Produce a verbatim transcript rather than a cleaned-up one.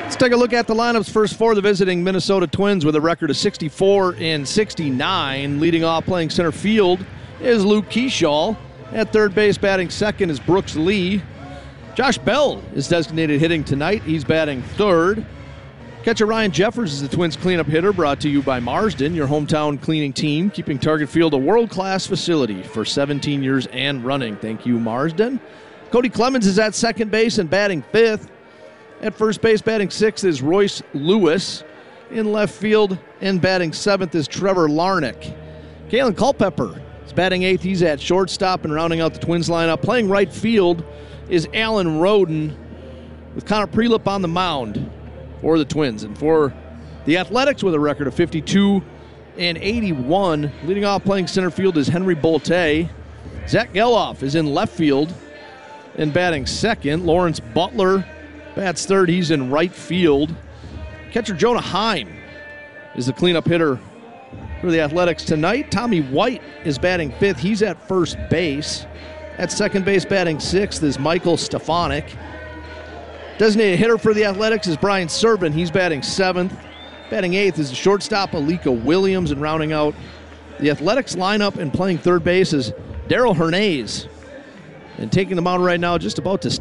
Let's take a look at the lineups first for the visiting Minnesota Twins with a record of sixty-four and sixty-nine. Leading off playing center field is Luke Keeschall. At third base batting second is Brooks Lee. Josh Bell is designated hitting tonight. He's batting third. Catcher Ryan Jeffers is the Twins cleanup hitter, brought to you by Marsden, your hometown cleaning team, keeping Target Field a world-class facility for seventeen years and running. Thank you, Marsden. Cody Clemens is at second base and batting fifth. At first base batting sixth is Royce Lewis. In left field and batting seventh is Trevor Larnach. Kalen Culpepper is batting eighth. He's at shortstop, and rounding out the Twins lineup, playing right field is Alan Roden, with Connor Prelip on the mound for the Twins. And for the Athletics, with a record of fifty-two and eighty-one, leading off playing center field is Henry Bolte. Zach Geloff is in left field and batting second. Lawrence Butler bats third. He's in right field. Catcher Jonah Heim is the cleanup hitter for the Athletics tonight. Tommy White is batting fifth. He's at first base. At second base batting sixth is Michael Stefanik. Designated hitter for the Athletics is Brian Serban. He's batting seventh. Batting eighth is the shortstop Alika Williams. And rounding out the Athletics lineup and playing third base is Daryl Hernandez. And taking the mound right now, just about to start.